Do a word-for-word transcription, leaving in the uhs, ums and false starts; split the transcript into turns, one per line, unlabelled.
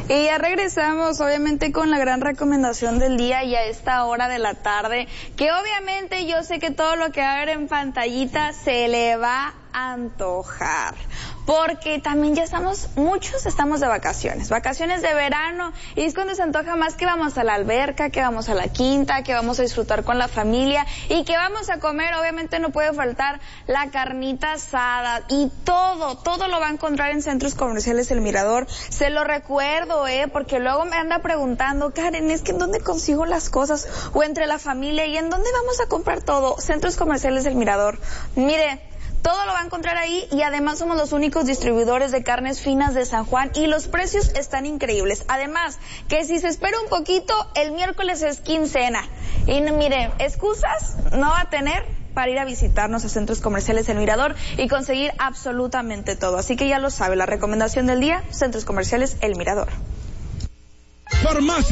Y ya regresamos, obviamente, con la gran recomendación del día y a esta hora de la tarde, que obviamente yo sé que todo lo que va a ver en pantallita se le va a antojar, porque también ya estamos, muchos estamos de vacaciones, vacaciones de verano, y es cuando se antoja más que vamos a la alberca, que vamos a la quinta, que vamos a disfrutar con la familia y que vamos a comer. Obviamente no puede faltar la carnita asada y todo, todo lo va a encontrar en Centros Comerciales El Mirador. Se lo recuerdo, eh, porque luego me anda preguntando, Karen, es que ¿en dónde consigo las cosas? O entre la familia, ¿y en dónde vamos a comprar todo? Centros Comerciales El Mirador. Mire, todo lo va a encontrar ahí, y además somos los únicos distribuidores de carnes finas de San Juan y los precios están increíbles. Además, que si se espera un poquito, el miércoles es quincena. Y mire, excusas no va a tener para ir a visitarnos a Centros Comerciales El Mirador y conseguir absolutamente todo. Así que ya lo sabe, la recomendación del día, Centros Comerciales El Mirador.
Farmacia